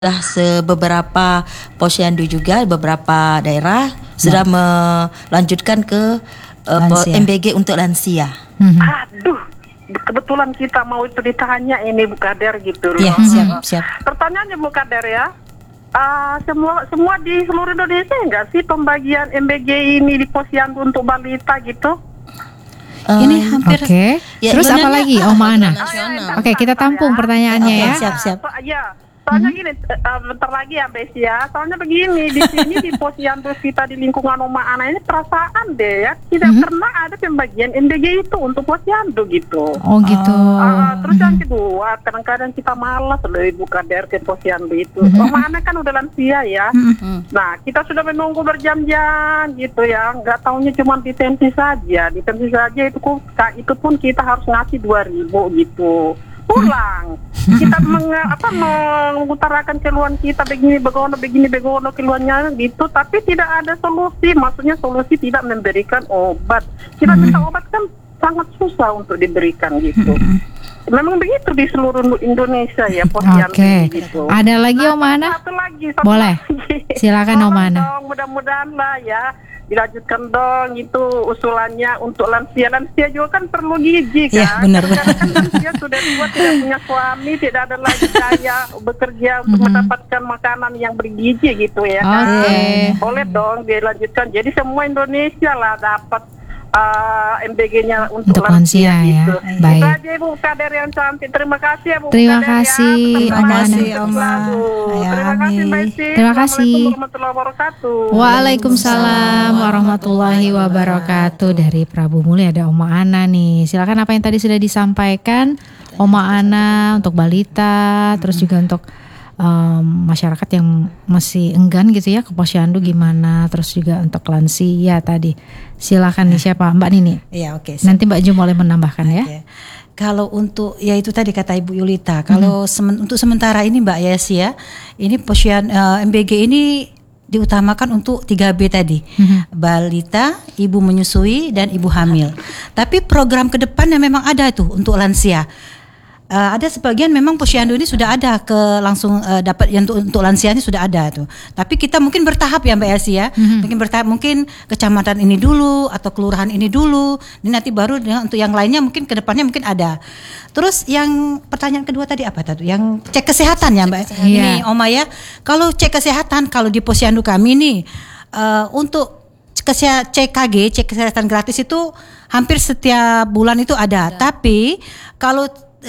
beberapa posyandu juga beberapa daerah sudah melanjutkan ke MBG untuk lansia. Aduh, kebetulan kita mau itu ditanya ini Bu Kader gitu loh. Iya, siap. Pertanyaannya Bu Kader ya, semua di seluruh Indonesia enggak sih pembagian MBG ini di posyandu untuk balita gitu? Ini hampir. Oke. Ya, terus apa lagi, Oma Ana? Oke, kita tampung pertanyaannya ya. Siap. Ya, soalnya gini, bentar lagi ya Mbak ya. Soalnya begini, di sini di posyandu kita di lingkungan Oma Ana ini perasaan deh ya, tidak pernah ada pembagian MBG itu untuk posyandu gitu. Oh gitu. Terus yang kedua, kadang-kadang kita malas loh Ibu Kader ke posyandu itu. Oma Ana kan udah lansia ya. Nah, kita sudah menunggu berjam-jam gitu ya. Nggak taunya cuma detensi saja. Detensi saja itu pun kita harus ngasih 2.000 gitu. Pulang kita mengutarakan keluhan kita begini begono keluhannya gitu, tapi tidak ada solusi. Maksudnya solusi tidak memberikan obat. Kita minta obat kan sangat susah untuk diberikan gitu. Memang begitu di seluruh Indonesia ya posyandu gitu. Ada lagi Oma Ana? Satu lagi. Boleh. Silakan Oma Ana. Mudah-mudahan lah ya dilanjutkan dong itu usulannya untuk lansia juga kan perlu gizi kan. Iya, benar. Kan lansia sudah tua, tidak punya suami, tidak ada lagi daya bekerja untuk mendapatkan makanan yang bergizi gitu ya kan. Boleh dong dilanjutkan. Jadi semua Indonesia lah dapat MBG-nya untuk lansia gitu. Ya. Baik. Itu aja Ibu Kader yang cantik. Terima kasih ya Bu Terima Kader kasih, ya. Oma Ana. Terima kasih Mbak Isi. Terima kasih. Assalamualaikum warahmatullahi wabarakatuh. Waalaikumsalam warahmatullahi wabarakatuh. Dari Prabu Muli ada Oma Ana nih. Silakan apa yang tadi sudah disampaikan Oma Ana untuk balita, terus juga untuk masyarakat yang masih enggan gitu ya ke posyandu gimana, terus juga untuk lansia tadi. Silakan nih siapa Mbak Nini? Iya, oke. Nanti Mbak Ju boleh menambahkan ya. Kalau untuk ya itu tadi kata Ibu Yulita, kalau untuk sementara ini Mbak Yesi ya, ini MBG ini diutamakan untuk 3B tadi, balita, ibu menyusui dan ibu hamil. Tapi program ke depannya memang ada tuh untuk lansia. Ada sebagian memang posyandu ini sudah ada langsung dapat yang untuk lansia ini sudah ada tuh. Tapi kita mungkin bertahap ya Mbak Elsie ya. Mungkin bertahap, mungkin kecamatan ini dulu atau kelurahan ini dulu. Ini nanti baru untuk yang lainnya mungkin ke depannya mungkin ada. Terus yang pertanyaan kedua tadi apa tadi? Yang cek kesehatan ya Mbak. Ini Oma ya. Kalau cek kesehatan kalau di posyandu kami nih untuk CKG, cek kesehatan gratis itu hampir setiap bulan itu ada. Tapi kalau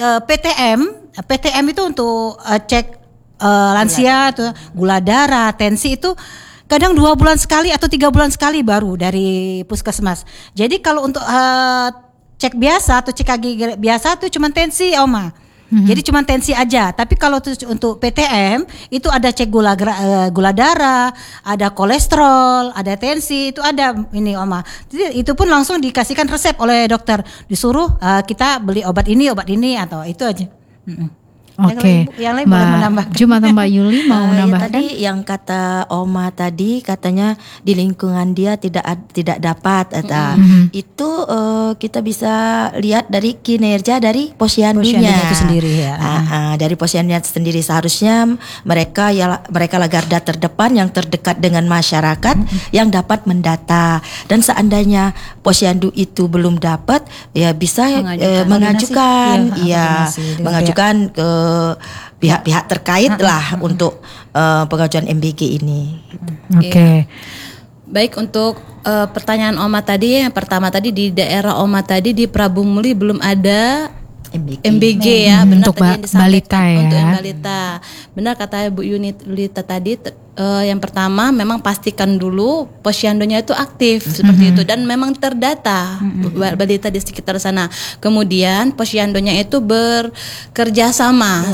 PTM itu untuk cek lansia atau gula darah, tensi itu kadang 2 bulan sekali atau 3 bulan sekali baru dari puskesmas. Jadi kalau untuk cek biasa atau CKG biasa itu cuma tensi Oma. Jadi cuma tensi aja. Tapi kalau untuk PTM itu ada cek gula darah, ada kolesterol, ada tensi, itu ada ini Oma. Jadi itu pun langsung dikasihkan resep oleh dokter. Disuruh kita beli obat ini atau itu aja. Oke, yang lain boleh menambah. Cuma Mbak Yuli mau menambahkan? Tadi yang kata Oma tadi katanya di lingkungan dia tidak dapat itu kita bisa lihat dari kinerja dari posyandunya itu sendiri ya. Dari posyandunya sendiri seharusnya mereka lah garda terdepan yang terdekat dengan masyarakat yang dapat mendata, dan seandainya posyandu itu belum dapat ya bisa mengajukan ke pihak-pihak terkait lah untuk pengajuan MBG ini. Oke. Baik, untuk pertanyaan Oma tadi, yang pertama tadi di daerah Oma tadi di Prabu Muli belum ada MBG ya, benar untuk tadi yang disampaikan balita ya. Untuk yang balita. Benar kata Bu Yulita tadi, yang pertama memang pastikan dulu posyandunya itu aktif seperti itu dan memang terdata balita di sekitar sana. Kemudian posyandunya itu bekerja sama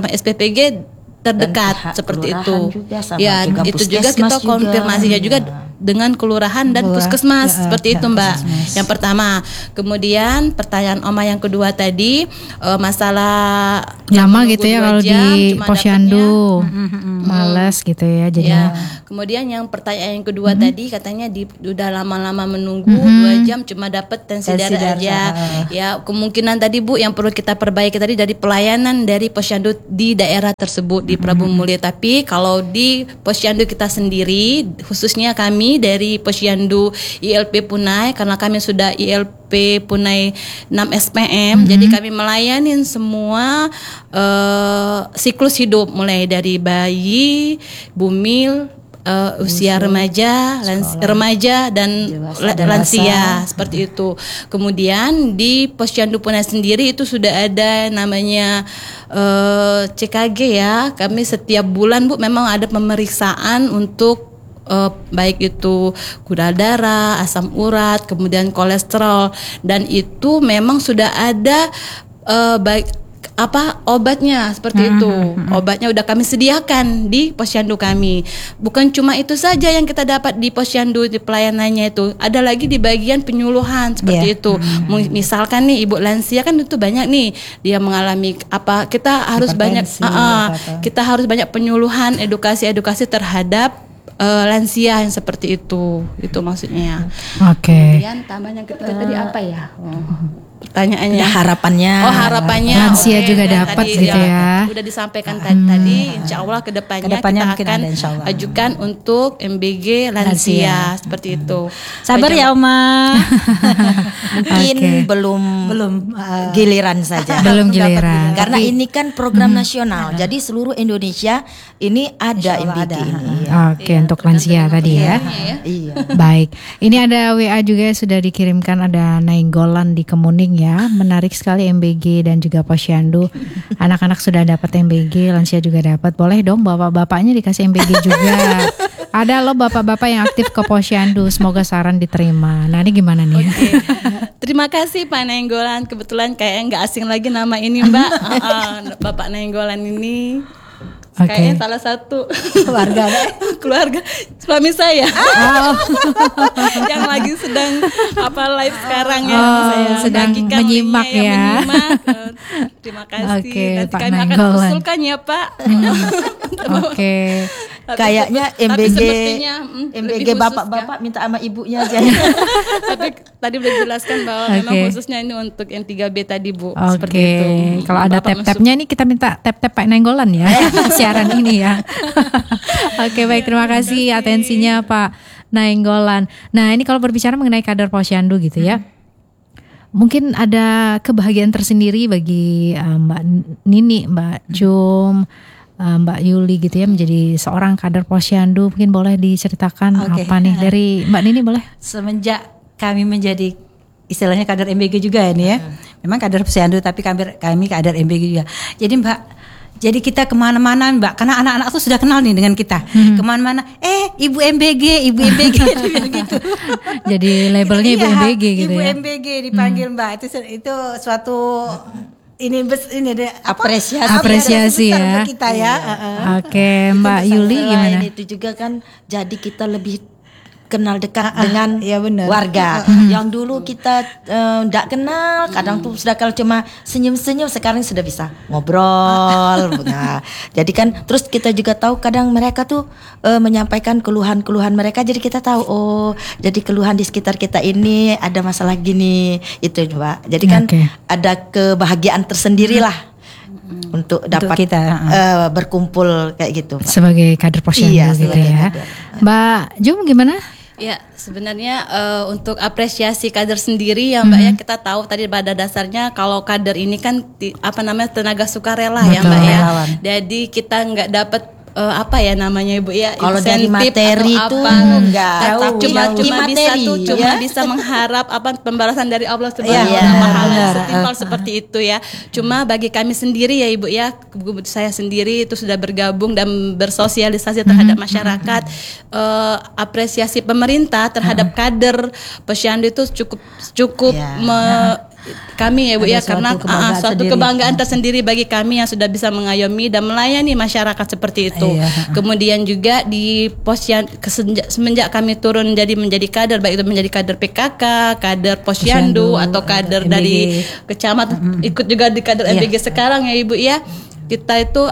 SPPG terdekat seperti itu. Juga itu juga kita konfirmasinya juga dengan kelurahan dan puskesmas seperti itu Mbak. Yang pertama. Kemudian pertanyaan Oma yang kedua tadi masalah lama menunggu gitu ya 2 kalau jam, di cuma posyandu, males gitu ya jadinya. Kemudian yang pertanyaan yang kedua tadi katanya udah lama-lama menunggu 2 jam cuma dapat tensi darah aja. Ya, kemungkinan tadi Bu yang perlu kita perbaiki tadi dari pelayanan dari posyandu di daerah tersebut di Prabu Mulya. Tapi kalau di posyandu kita sendiri, khususnya kami dari posyandu ILP Punai, karena kami sudah ILP Punai 6 SPM, jadi kami melayani semua siklus hidup mulai dari bayi, bumil, usia remaja, remaja dan lansia seperti itu. Kemudian di posyandu Punai sendiri itu sudah ada namanya CKG ya. Kami setiap bulan Bu memang ada pemeriksaan untuk baik itu gula darah, asam urat, kemudian kolesterol, dan itu memang sudah ada baik obatnya seperti itu. Obatnya udah kami sediakan di posyandu kami. Bukan cuma itu saja yang kita dapat di posyandu di pelayanannya itu. Ada lagi di bagian penyuluhan seperti itu. Misalkan nih ibu lansia kan itu banyak nih dia mengalami kita harus banyak kita harus banyak penyuluhan, edukasi terhadap lansia yang seperti itu maksudnya. Oke. Kemudian tambah yang ketiga tadi apa ya? Pertanyaannya harapannya. Harapannya lansia juga dapat tadi, gitu ya. Udah disampaikan tadi, insya Allah kedepannya kita mungkin akan ada, insya Allah. ajukan untuk MBG lansia seperti itu. Sabar ya Oma. Mungkin belum giliran saja. Belum giliran. Karena ini kan program nasional. Jadi seluruh Indonesia ini ada MBG ini. Oke, untuk lansia tadi ya. Iya. Baik, ini ada WA juga sudah dikirimkan, ada Nainggolan di Kemuning ya. Menarik sekali MBG dan juga posyandu. Anak-anak sudah dapat MBG, lansia juga dapat. Boleh dong bapak-bapaknya dikasih MBG juga. Ada loh bapak-bapak yang aktif ke posyandu. Semoga saran diterima. Nah ini gimana nih? Terima kasih Pak Nainggolan. Kebetulan kayaknya nggak asing lagi nama ini Mbak. Bapak Nainggolan ini. Kayaknya salah satu keluarga suami saya yang lagi sedang live sekarang ya, saya sedang menyimak ya. Terima kasih. Nanti Pak kami akan Nainggolan. usulkan ya Pak. Oke. Kayaknya tapi MBG semestinya, MBG lebih khusus, bapak-bapak minta sama ibunya aja. Tapi tadi udah jelaskan bahwa memang khususnya ini untuk yang 3B tadi Bu. Seperti Oke, itu. kalau ada Bapak tap-tapnya ini kita minta tap-tap Pak Nainggolan ya siaran ini ya. Oke, baik, terima kasih atensinya Pak Nainggolan. Nah ini kalau berbicara mengenai kader posyandu gitu ya, mungkin ada kebahagiaan tersendiri bagi Mbak Nini, Mbak Jum, Mbak Yuli gitu ya, menjadi seorang kader posyandu. Mungkin boleh diceritakan apa nih dari Mbak Nini, boleh? Semenjak kami menjadi istilahnya kader MBG juga ya nih ya. Memang kader posyandu tapi kami kader MBG juga. Jadi Mbak, jadi kita kemana-mana Mbak, karena anak-anak tuh sudah kenal nih dengan kita. Kemana-mana, Ibu MBG gitu. Jadi labelnya Ibu MBG gitu Ibu ya. MBG dipanggil Mbak. Itu suatu ini deh apresiasi ya. Untuk kita ya. Oke, Mbak Yuli gimana? Selain itu juga kan jadi kita lebih kenal dekat dengan ya benar. warga. Yang dulu kita enggak kenal, kadang tuh sudah kalau cuma senyum-senyum, sekarang sudah bisa ngobrol. Nah, jadi kan terus kita juga tahu kadang mereka tuh menyampaikan keluhan-keluhan mereka, jadi kita tahu jadi keluhan di sekitar kita ini ada masalah gini itu Mbak. Jadi kan ada kebahagiaan tersendiri lah. Untuk dapat kita berkumpul kayak gitu Pak. Sebagai kader posyandu gitu ya. kader. Mbak Jum gimana? Ya, sebenarnya untuk apresiasi kader sendiri ya Mbak ya, kita tahu tadi pada dasarnya kalau kader ini kan tenaga sukarela ya Mbak ya. Jadi kita nggak dapat Ibu ya, kalau dari insentif materi atau itu apa, enggak cuma bisa mengharap pembalasan dari Allah Subhanahu wa taala setimpal seperti itu ya. Cuma bagi kami sendiri ya Ibu ya, saya sendiri itu sudah bergabung dan bersosialisasi terhadap masyarakat, apresiasi pemerintah terhadap kader posyandu itu cukup kami ya Bu Ada ya, karena kebanggaan suatu sendiri. kebanggaan tersendiri bagi kami yang sudah bisa mengayomi dan melayani masyarakat seperti itu. Iya. Kemudian juga di semenjak kami turun menjadi kader, baik itu menjadi kader PKK, kader Posyandu atau kader MBG. dari kecamatan, ikut juga di kader Iya. MBG sekarang ya Ibu ya. Kita itu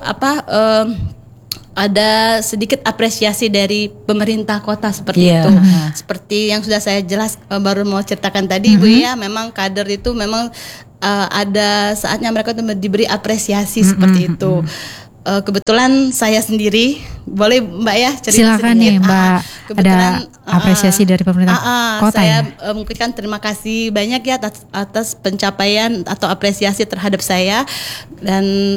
ada sedikit apresiasi dari pemerintah kota seperti Iya. itu. Seperti yang sudah saya jelas baru mau ceritakan tadi Ibu ya, memang kader itu memang ada saatnya mereka itu diberi apresiasi seperti itu. Kebetulan saya sendiri, boleh Mbak ya cerita Silakan sedikit? nih Mbak, Kebetulan, ada apresiasi dari pemerintah kota saya ya? mungkin kan terima kasih banyak ya atas pencapaian atau apresiasi terhadap saya dan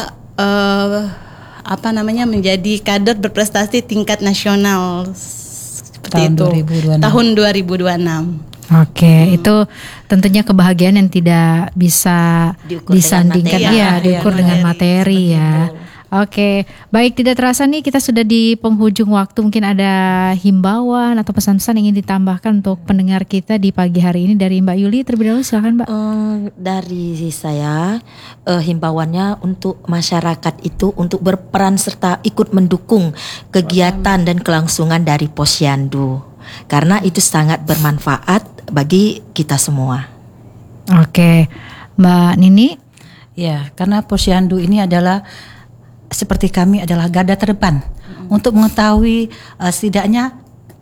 menjadi kader berprestasi tingkat nasional seperti Tahun itu 2026. tahun 2026. Oke, itu tentunya kebahagiaan yang tidak bisa Diukur dengan disandingkan, materi. ya, diukur dengan materi seperti ya. itu. Oke, baik, tidak terasa nih kita sudah di penghujung waktu. Mungkin ada himbauan atau pesan-pesan yang ingin ditambahkan untuk pendengar kita di pagi hari ini dari Mbak Yuli. Terlebih dahulu silakan Mbak. Dari saya himbauannya untuk masyarakat itu untuk berperan serta ikut mendukung kegiatan dan kelangsungan dari Posyandu karena itu sangat bermanfaat bagi kita semua. Oke, Mbak Nini. Ya, karena Posyandu ini adalah seperti kami adalah garda terdepan untuk mengetahui setidaknya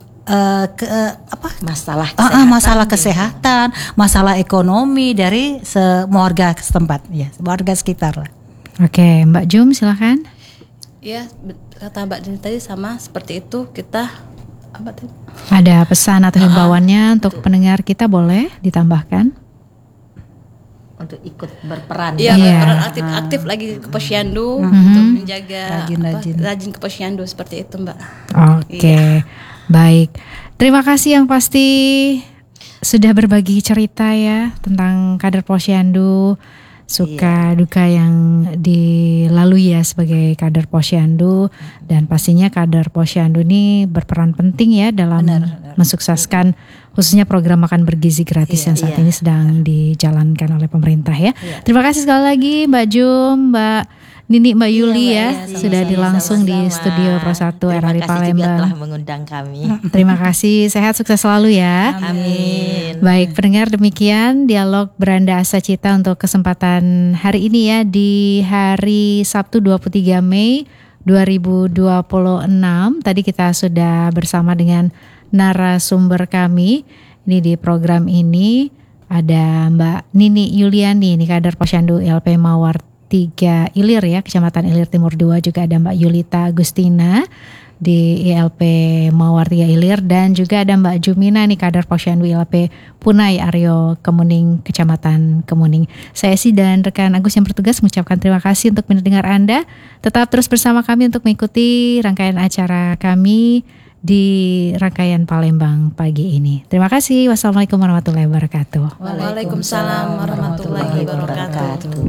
Masalah masalah kesehatan, masalah ekonomi dari semua warga setempat, ya, warga sekitar lah. Oke, Mbak Jum silakan. Ya, kata Mbak Dini tadi sama seperti itu. Kita Ada pesan atau himbauannya untuk pendengar kita, boleh ditambahkan? untuk ikut berperan. Iya, Iya. berperan aktif lagi ke Posyandu untuk menjaga Rajin-rajin. rajin ke Posyandu seperti itu Mbak. Oke, baik. Terima kasih yang pasti sudah berbagi cerita ya tentang kader Posyandu, suka duka yang dilalui ya sebagai kader Posyandu, dan pastinya kader Posyandu ini berperan penting ya dalam mensukseskan khususnya program makan bergizi gratis yang saat ini sedang dijalankan oleh pemerintah ya. Terima kasih sekali lagi Mbak Jum, Mbak Nini, Mbak Yuli ya sudah langsung di studio Pro 1 RRI Terima kasih juga telah Palembang. mengundang kami. Terima kasih, sehat sukses selalu ya. Amin. Baik pendengar, demikian dialog Beranda Asa Cita untuk kesempatan hari ini ya, di hari Sabtu 23 Mei 2026. Tadi kita sudah bersama dengan narasumber kami. Ini di program ini ada Mbak Nini Yuliani, ini kader Posyandu ILP Mawar 3 Ilir ya, Kecamatan Ilir Timur 2. Juga ada Mbak Yulita Agustina di ILP Mawar 3 Ilir, dan juga ada Mbak Jumina nih kader Posyandu ILP Punai Aryo Kemuning, Kecamatan Kemuning. Saya sih dan rekan Agus yang bertugas mengucapkan terima kasih untuk mendengar Anda. Tetap terus bersama kami untuk mengikuti rangkaian acara kami di rangkaian Palembang pagi ini. Terima kasih. Wassalamualaikum warahmatullahi wabarakatuh. Waalaikumsalam warahmatullahi wabarakatuh.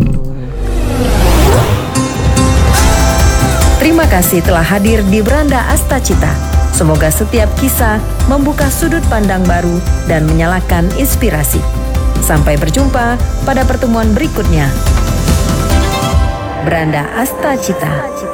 Terima kasih telah hadir di Beranda Asta Cita. Semoga setiap kisah membuka sudut pandang baru dan menyalakan inspirasi. Sampai berjumpa pada pertemuan berikutnya. Beranda Asta Cita.